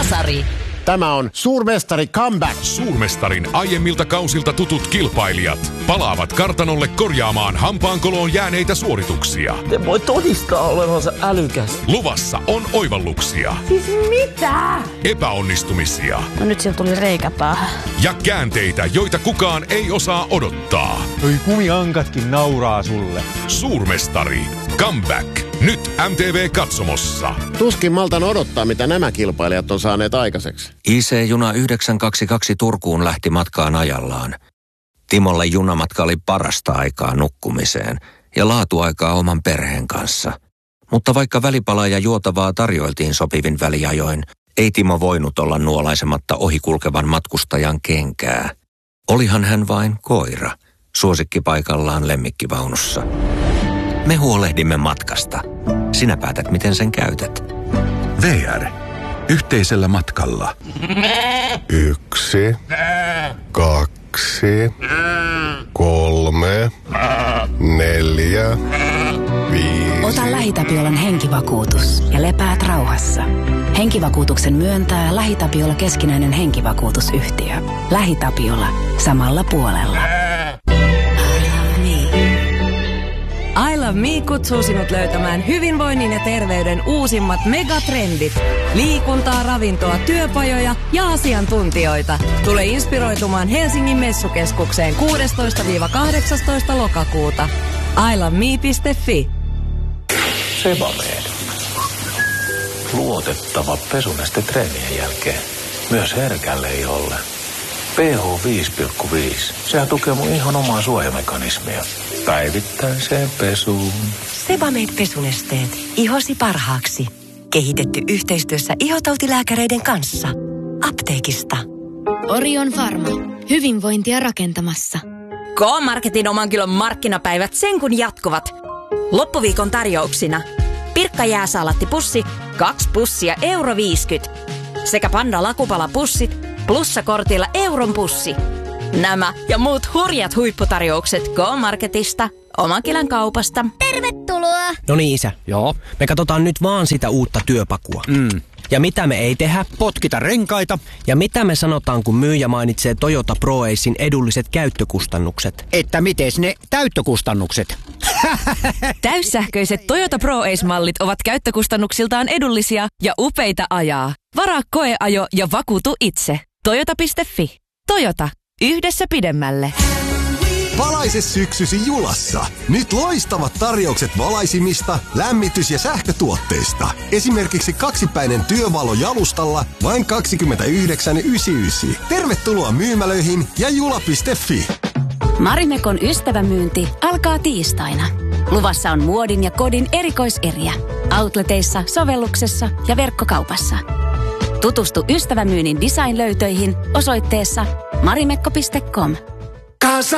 Kasari. Tämä on Suurmestari Comeback. Suurmestarin aiemmilta kausilta tutut kilpailijat palaavat kartanolle korjaamaan hampaankoloon jääneitä suorituksia. Te voi todistaa olevansa älykäs. Luvassa on oivalluksia. Siis mitä? Epäonnistumisia. No nyt sieltä tuli reikä päähän. Ja käänteitä, joita kukaan ei osaa odottaa. Noi kumiankatkin nauraa sulle. Suurmestari Comeback. Nyt MTV-katsomossa. Tuskin maltan odottaa, mitä nämä kilpailijat on saaneet aikaiseksi. IC-juna 922 Turkuun lähti matkaan ajallaan. Timolle junamatka oli parasta aikaa nukkumiseen ja laatuaikaa oman perheen kanssa. Mutta vaikka välipalaa ja juotavaa tarjoiltiin sopivin väliajoin, ei Timo voinut olla nuolaisematta ohikulkevan matkustajan kenkää. Olihan hän vain koira, suosikkipaikallaan lemmikkivaunussa. Me huolehdimme matkasta. Sinä päätät, miten sen käytät. VR. Yhteisellä matkalla. 1, 2, 3, 4, 5. Ota LähiTapiolan henkivakuutus ja lepäät rauhassa. Henkivakuutuksen myöntää LähiTapiola keskinäinen henkivakuutusyhtiö. LähiTapiola. Samalla puolella. I Love Me kutsuu sinut löytämään hyvinvoinnin ja terveyden uusimmat megatrendit. Liikuntaa, ravintoa, työpajoja ja asiantuntijoita. Tule inspiroitumaan Helsingin messukeskukseen 16-18 lokakuuta. iloveme.fi. Sebamed. Luotettava pesuneste treenien jälkeen. Myös herkälle iholle. pH 5,5. Sehän tukee mun ihon omaa suojamekanismia. Päivittäiseen pesuun. Sebamed pesunesteet. Ihosi parhaaksi. Kehitetty yhteistyössä ihotautilääkäreiden kanssa. Apteekista. Orion Pharma. Hyvinvointia rakentamassa. K-Marketin oman kilon markkinapäivät sen kun jatkuvat. Loppuviikon tarjouksina. Pirkka jääsaalattipussi, 2 pussia €50. Sekä Panda lakupalapussit, plussakortilla euron pussi. Nämä ja muut hurjat huipputarjoukset K-Marketista, Omankilän kaupasta. Tervetuloa! No niin isä, joo. Me katsotaan nyt vaan sitä uutta työpakua. Ja mitä me ei tehdä? Potkita renkaita. Ja mitä me sanotaan, kun myyjä mainitsee Toyota ProAcen edulliset käyttökustannukset? Että mites ne täyttökustannukset? Täyssähköiset Toyota ProAce-mallit ovat käyttökustannuksiltaan edullisia ja upeita ajaa. Varaa koeajo ja vakuutu itse. Toyota.fi. Toyota. Yhdessä pidemmälle. Valaise syksysi Julassa. Nyt loistavat tarjoukset valaisimista, lämmitys- ja sähkötuotteista. Esimerkiksi 2-päinen työvalo jalustalla vain 29,99. Tervetuloa myymälöihin ja jula.fi. Marimekon ystävämyynti alkaa tiistaina. Luvassa on muodin ja kodin erikoiseriä. Outleteissa, sovelluksessa ja verkkokaupassa. Tutustu ystävämyynnin design-löytöihin osoitteessa marimekko.com.